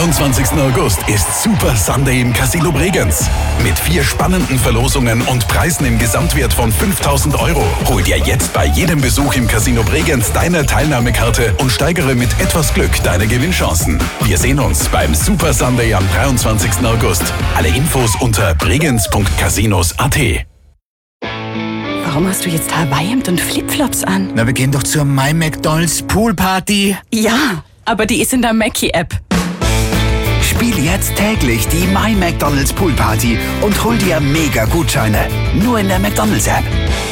23. August ist Super Sunday im Casino Bregenz. Mit 4 spannenden Verlosungen und Preisen im Gesamtwert von 5.000 €. Hol dir jetzt bei jedem Besuch im Casino Bregenz deine Teilnahmekarte und steigere mit etwas Glück deine Gewinnchancen. Wir sehen uns beim Super Sunday am 23. August. Alle Infos unter bregenz.casinos.at. Warum hast du jetzt Hawaii-Hemd und Flipflops an? Na, wir gehen doch zur My McDonald's Poolparty. Ja, aber die ist in der Mackie-App. Spiel jetzt täglich die My McDonald's Poolparty und hol dir Mega-Gutscheine. Nur in der McDonald's App.